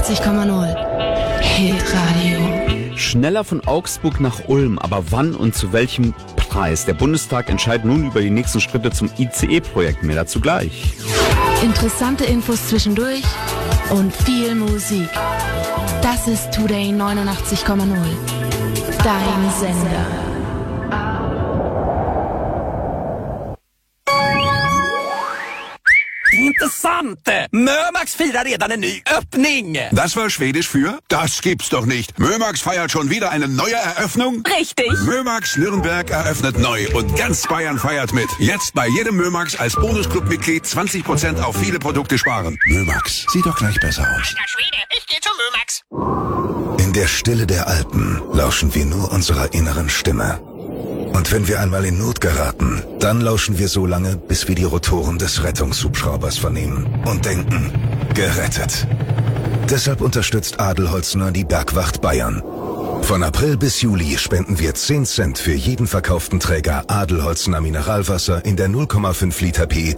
89,0. Hitradio. Schneller von Augsburg nach Ulm, aber wann und zu welchem Preis? Der Bundestag entscheidet nun über die nächsten Schritte zum ICE-Projekt. Mehr dazu gleich. Interessante Infos zwischendurch und viel Musik. Das ist Today 89,0. Dein Sender. Intressant! Mömax firar redan en ny öppning! Das war Schwedisch für? Das gibt's doch nicht. Mömax feiert schon wieder eine neue Eröffnung? Richtig! Mömax Nürnberg eröffnet neu und ganz Bayern feiert mit. Jetzt bei jedem Mömax als Bonusclub-Mitglied 20% auf viele Produkte sparen. Mömax, sieht doch gleich besser aus. Alter Schwede, ich geh zum Mömax! In der Stille der Alpen lauschen wir nur unserer inneren Stimme. Und wenn wir einmal in Not geraten, dann lauschen wir so lange, bis wir die Rotoren des Rettungshubschraubers vernehmen und denken, gerettet. Deshalb unterstützt Adelholzner die Bergwacht Bayern. Von April bis Juli spenden wir 10 Cent für jeden verkauften Träger Adelholzner Mineralwasser in der 0,5 Liter PET